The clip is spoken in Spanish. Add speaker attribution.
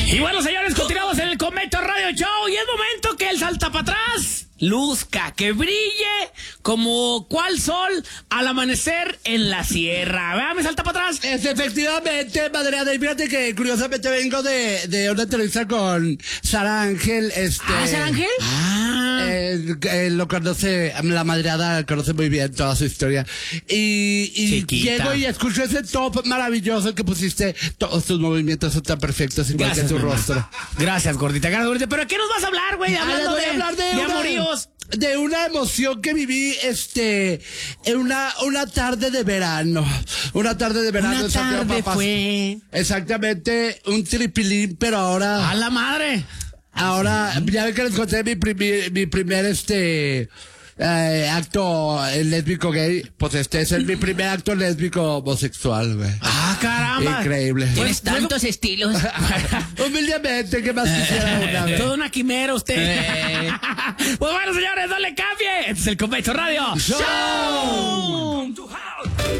Speaker 1: Y bueno, señores, continuamos en el Convento Radio Show y es momento que el salta para atrás luzca, que brille como cual sol al amanecer en la sierra. ¿Verdad? ¿Me salta para atrás?
Speaker 2: Efectivamente, Madre Adel, fíjate que curiosamente vengo de una entrevista con Sara Ángel.
Speaker 1: ¿Sara Ángel?
Speaker 2: Lo conoce, la madreada conoce muy bien toda su historia. Y llego y escucho ese top maravilloso que pusiste. Todos tus movimientos son tan perfectos, igual que tu rostro.
Speaker 1: Gracias, gordita. Gracias, gordita. ¿Pero qué nos vas a hablar, güey? Hablando de amoríos.
Speaker 2: De una emoción que viví, en una tarde de verano. Una tarde de verano en Santiago Papás.
Speaker 1: Fue.
Speaker 2: Exactamente, un tripilín, pero ahora.
Speaker 1: ¡A la madre!
Speaker 2: Ahora, ya ven que les conté mi primer acto lésbico gay. Pues este es mi primer acto lésbico homosexual, güey.
Speaker 1: ¡Ah, caramba!
Speaker 2: Increíble.
Speaker 1: Tienes tantos estilos.
Speaker 2: Humildemente, ¿qué más quisiera una vez?
Speaker 1: Toda una quimera usted. Pues bueno, señores, no le cambie. Este es el Convento Radio
Speaker 2: Show.